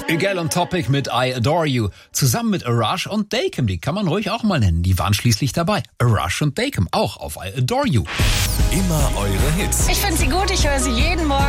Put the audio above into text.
Egal on Topic mit I Adore You. Zusammen mit Arash und Daychem, die kann man ruhig auch mal nennen. Die waren schließlich dabei. Arash und Daychem, auch auf I Adore You. Immer eure Hits. Ich finde sie gut, ich höre sie jeden Morgen.